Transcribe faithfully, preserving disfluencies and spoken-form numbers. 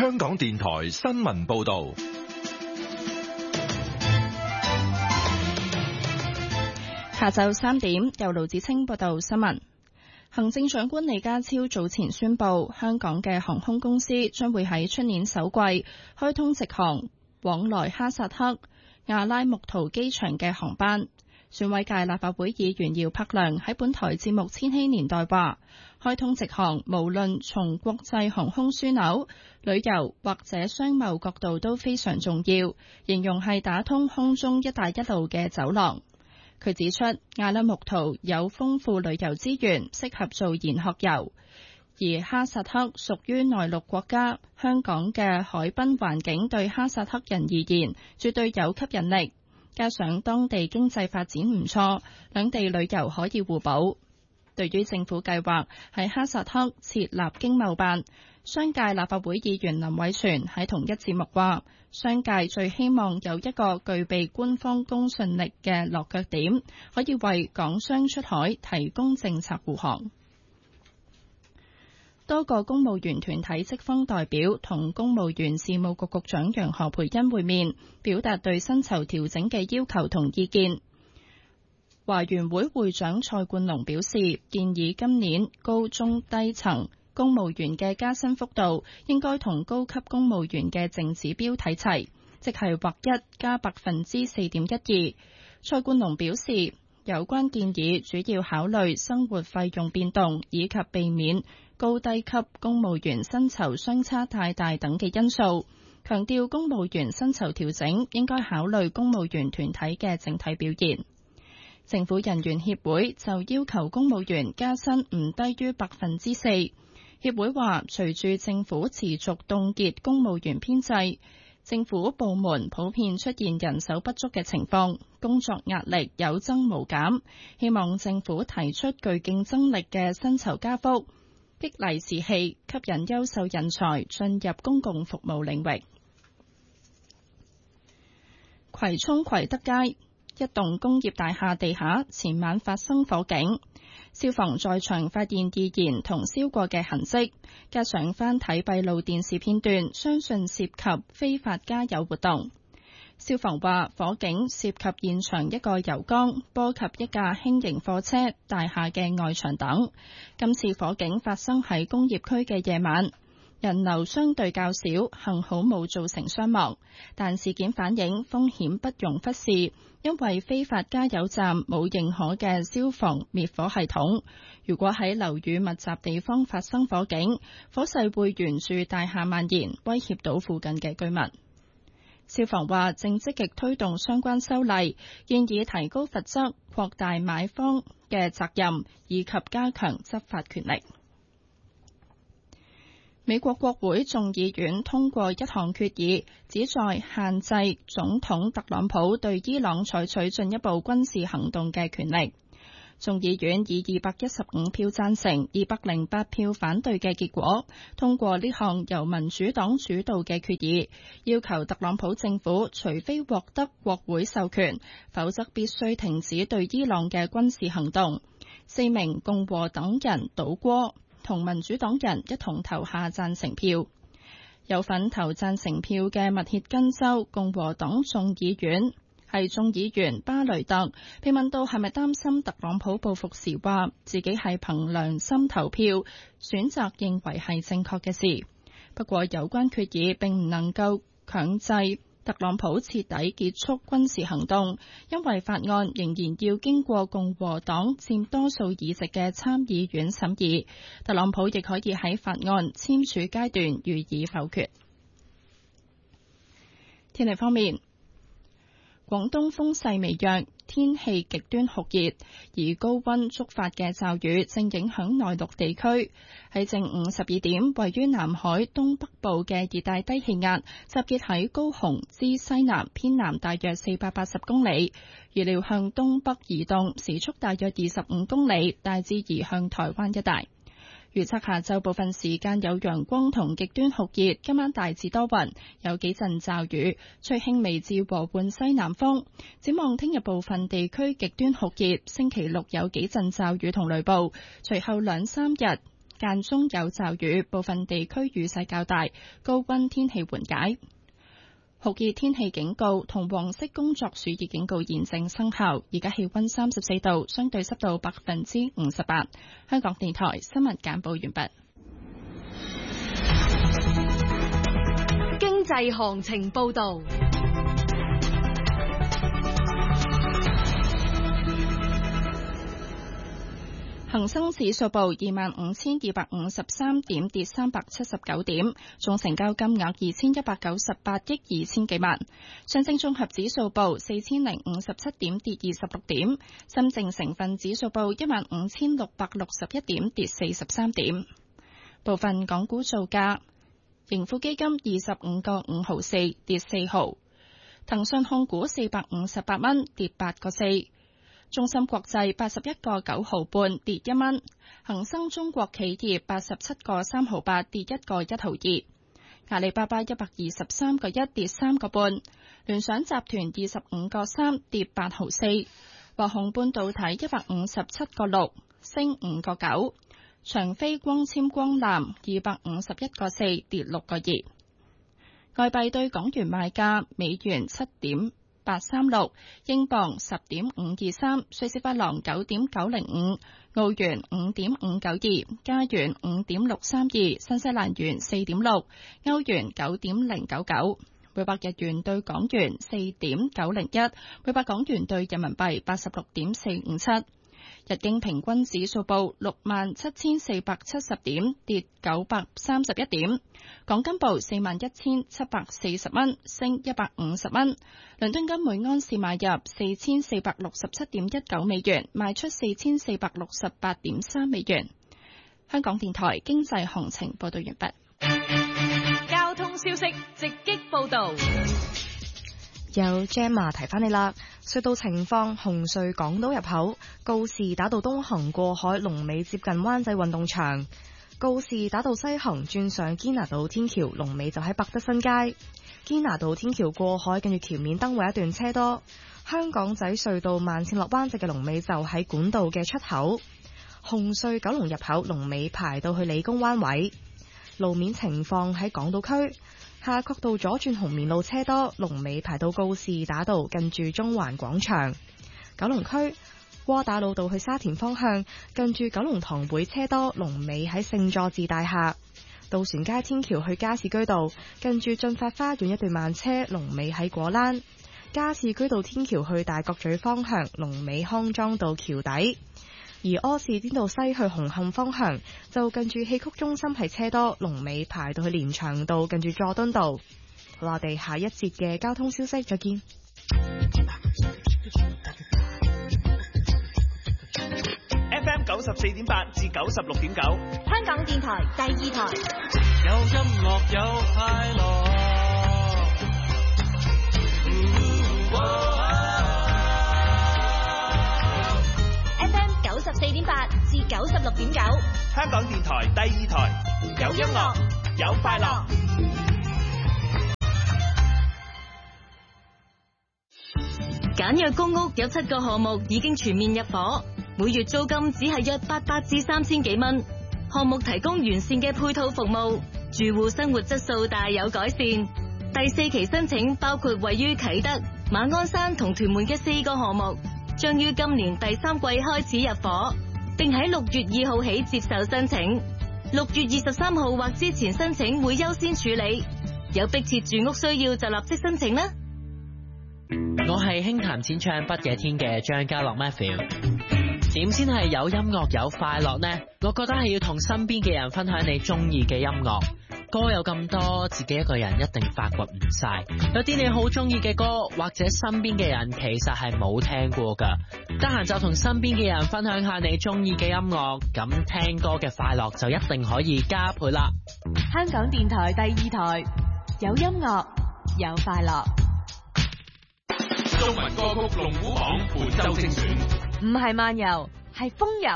香港電台新聞報道。 下晝三點，由盧子清報道新聞。行政長官李家超早前宣布，香港嘅航空公司將會喺出年首季開通直航往來哈薩克阿拉木圖機場嘅航班。選委界立法會議員姚柏良喺本台節目《千禧年代》話，開通直航無論從國際航空樞紐、旅遊或者商貿角度都非常重要，形容係打通空中一帶一路嘅走廊。佢指出，阿拉木圖有豐富旅遊資源，適合做研學遊，而哈薩克屬於內陸國家，香港嘅海濱環境對哈薩克人而言絕對有吸引力，加上當地經濟發展唔錯，兩地旅遊可以互補。對於政府計劃喺哈薩克設立經貿辦，商界立法會議員林偉全喺同一節目話，商界最希望有一個具備官方公信力嘅落腳點，可以為港商出海提供政策護航。多個公務員團體職方代表同公務員事務局局長楊何蓓茵會面，表達對薪酬調整嘅要求同意見。華員會會長蔡冠龍表示，建議今年高中低層公務員嘅加薪幅度應該同高級公務員嘅淨指標睇齊，即係劃一加百分之四點一二。蔡冠龍表示，有關建議主要考慮生活費用變動以及避免高低級公務員薪酬相差太大等嘅因素，強調公務員薪酬調整應該考慮公務員團體嘅整體表現。政府人員協會就要求公務員加薪唔低於百分之四。協會話，隨住政府持續凍結公務員編制，政府部門普遍出現人手不足嘅情況，工作壓力有增無減。希望政府提出具競爭力嘅薪酬加幅，激勵士氣，吸引優秀人才進入公共服務領域。葵涌葵德街一棟工業大廈地下前晚發生火警，消防在場發現易燃同燒過嘅痕跡，加上翻睇閉路電視片段，相信涉及非法加油活動。消防話，火警涉及現場一個油缸，波及一架輕型貨車、大廈嘅外牆等。今次火警發生喺工業區嘅夜晚，人流相對較少，幸好冇造成傷亡。但事件反映風險不容忽視，因為非法加油站冇認可嘅消防滅火系統。如果喺樓宇密集地方發生火警，火勢會沿住大廈蔓延，威脅到附近嘅居民。消防話正積極推動相關修例，建議提高罰則、擴大買方嘅責任，以及加強執法權力。美國國會眾議院通過一項決議，旨在限制總統特朗普對伊朗採取進一步軍事行動嘅權力。眾議院以二百一十五票贊成、二百零八票反對嘅結果，通過呢項由民主黨主導嘅決議，要求特朗普政府除非獲得國會授權，否則必須停止對伊朗嘅軍事行動。四名共和黨人倒戈，同民主黨人一同投下贊成票。有份投贊成票嘅密歇根州共和黨眾議院係眾議員巴雷特被問到係咪擔心特朗普報復時，話自己係憑良心投票，選擇認為係正確嘅事。不過有關決議並唔能夠強制特朗普徹底結束軍事行動，因為法案仍然要經過共和黨佔多數議席嘅參議院審議。特朗普亦可以喺法案簽署階段予以否決。天氣方面，廣東風勢微弱，天氣極端酷熱，而高溫觸發嘅驟雨正影響內陸地區。喺正午十二點，位於南海東北部嘅熱帶低氣壓集結喺高雄之西南偏南大約四百八十公里，預料向東北移動，時速大約二十五公里，大致移向台灣一帶。預測下晝部分時間有陽光同極端酷熱，今晚大致多雲，有幾陣驟雨，吹輕微至和緩西南風。展望聽日部分地區極端酷熱，星期六有幾陣驟雨同雷暴，隨後兩三日間中有驟雨，部分地區雨勢較大，高溫天氣緩解。酷熱天氣警告同黃色工作暑熱警告現正生效。而家氣溫三十四度，相對濕度百分之五十八。香港電台新聞簡報完畢。 經濟行情報道。 恒生指數報二萬五千二百五十三點，跌三百七十九點，總成交金額二千一百九十八億二千幾萬。上證綜合指數報四千零五十七點，跌二十六點。深證成分指數報一萬五千六百六十一點，跌四十三點。部分港股造價：盈富基金二十五個五毫四，跌四毫；騰訊控股四百五十八蚊，跌八個四。中芯國際八十一個九毫半，跌一蚊；恒生中國企業八十七個三毫八，跌一個一毫二；阿里巴巴一百二十三個一，跌三個半；聯想集團二十五個三，跌八毫四；華虹半導體一百五十七個六，升五個九；長飛光纖光纜二百五十一個四，跌六個二。外幣對港元賣價：美元七點八三六，英鎊十點五二三，瑞士法郎九點九零五，澳元五點五九二，加元五點六三二，新西蘭元四點六，歐元九點零九九，每百日元對港元四點九零一，每百港元對人民幣八十六點四五七。日經平均指數報六萬七千四百七十點，跌九百三十一點。港金報四萬一千七百四十蚊，升一百五十蚊。倫敦金每安士買入四千四百六十七點一九美元，賣出四千四百六十八點三美元。香港電台經濟行情報道完畢。 交通消息直擊報道。 有 Gemma 提翻你啦，隧道情況：紅隧港島入口告士打道東行過海，龍尾接近灣仔運動場；告士打道西行轉上堅拿道天橋，龍尾就喺百德新街。堅拿道天橋過海，跟住橋面燈位一段車多。香港仔隧道慢線落灣仔嘅龍尾就喺管道嘅出口。紅隧九龍入口龍尾排到去理工灣位。路面情況喺港島區。夏慤道左轉紅棉路車多，龍尾排到告士打道近住中環廣場。九龍區窩打老道去沙田方向近住九龍塘會車多，龍尾喺聖佐治大廈。渡船街天橋去加士居道近住駿發花園一段慢車，龍尾喺果欄。加士居道天橋去大角咀方向龍尾康莊道橋底。而柯士甸道西去紅磡方向就近住戲曲中心係車多，龍尾排到去連翔道近住佐敦道。好啦，我哋下一節嘅交通消息再見。 F M 九十四點八至九十六點九， 香港電台第二台。 有音樂有快樂。 九十四點八至九十六點九， 香港電台第二台，有音樂有快樂。 簡約公屋有七個項目已經全面入伙，每月租金只係約八百至三千幾蚊。項目提供完善嘅配套服務，住戶生活質素大有改善。第四期申請包括位於啟德、馬鞍山同屯門嘅四個項目，將於今年第三季開始入伙，並喺六月二號起接受申請。六月二十三號或之前申請會優先處理，有迫切住屋需要就立即申請啦。 我係輕彈淺唱不夜天嘅張家樂 Matthew。點先係有音樂有快樂呢？我覺得係要同身邊嘅人分享你中意嘅音樂。歌有咁多，自己一個人一定發掘唔晒。有啲你好中意嘅歌，或者身邊嘅人其實係冇聽過噶。得閒就同身邊嘅人分享下你中意嘅音樂，咁聽歌嘅快樂就一定可以加倍啦。 香港電台第二台，有音樂有快樂。 中文歌曲龍虎榜本周精選， 唔係漫遊，係風遊。